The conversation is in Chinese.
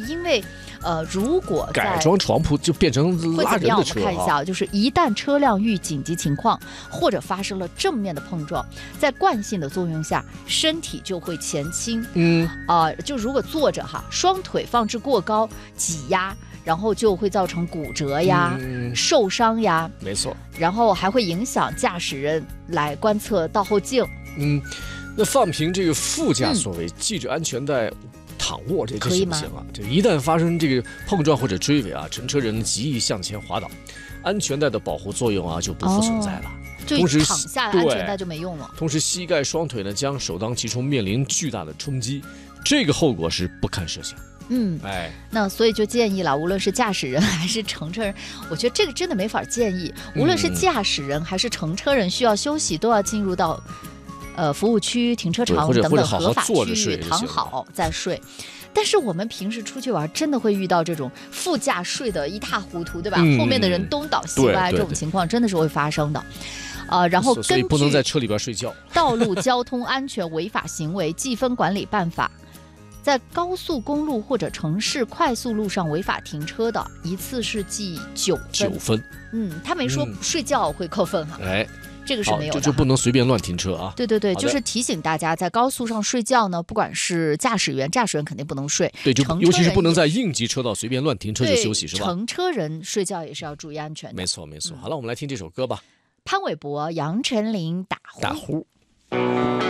因为如果改装床铺就变成拉人的车。 我们看一下，就是一旦车辆遇紧急情况或者发生了正面的碰撞，在惯性的作用下，身体就会前倾。就如果坐着双腿放置过高，挤压。然后就会造成骨折呀、受伤呀， 没错。 然后还会影响驾驶人来观测倒后镜。 那放平这个副驾座位，系着安全带躺卧，这行不行啊？这一旦发生这个碰撞或者追尾乘车人极易向前滑倒，安全带的保护作用就不复存在了。 同时躺下了，安全带就没用了。 同时，膝盖、双腿呢将首当其冲面临巨大的冲击，这个后果是不堪设想。 那所以就建议了，无论是驾驶人还是乘车人，我觉得这个真的没法建议。无论是驾驶人还是乘车人，需要休息都要进入到服务区、停车场等等合法区域躺好再睡。但是我们平时出去玩，真的会遇到这种副驾睡得一塌糊涂，对吧？后面的人东倒西歪，这种情况真的是会发生的。然后所以不能在车里边睡觉。 《道路交通安全违法行为记分管理办法》。在高速公路或者城市快速路上违法停车的，一次是记9分。他没说睡觉会扣分这个是没有的。 就不能随便乱停车啊。 对，就是提醒大家，在高速上睡觉呢，不管是驾驶员肯定不能睡。 对，尤其是不能在应急车道随便乱停车就休息，是吧？ 乘车人睡觉也是要注意安全的。 没错。好了，我们来听这首歌吧。 潘玮柏、杨丞琳打呼。